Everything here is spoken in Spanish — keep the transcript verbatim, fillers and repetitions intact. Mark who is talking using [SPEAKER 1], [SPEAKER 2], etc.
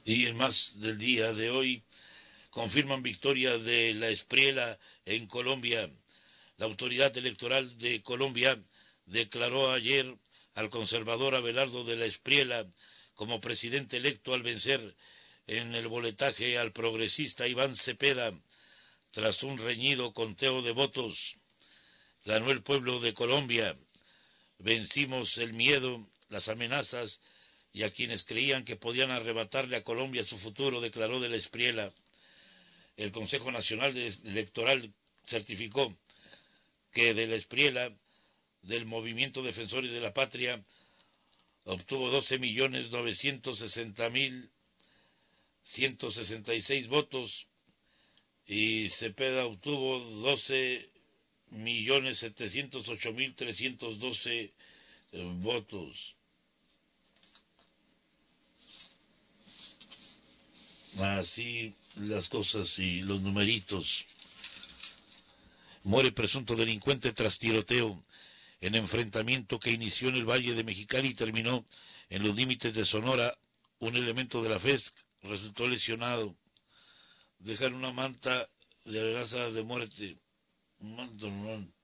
[SPEAKER 1] Y en más del día de hoy, confirman victoria de la Espriella en Colombia. La autoridad electoral de Colombia declaró ayer al conservador Abelardo de la Espriella como presidente electo al vencer en el boletaje al progresista Iván Cepeda. Tras un reñido conteo de votos, ganó el pueblo de Colombia. Vencimos el miedo, las amenazas y a quienes creían que podían arrebatarle a Colombia su futuro, declaró de la Espriella. El Consejo Nacional Electoral certificó que de la Espriella, del Movimiento Defensores de la Patria, obtuvo doce millones novecientos sesenta mil ciento sesenta y seis votos y Cepeda obtuvo doce millones setecientos ocho mil trescientos doce eh, votos. Así las cosas y los numeritos. Muere presunto delincuente tras tiroteo en enfrentamiento que inició en el Valle de Mexicali y terminó en los límites de Sonora. Un elemento de la F E S C resultó lesionado. Dejan una manta de amenaza de muerte. Un manto, un manto.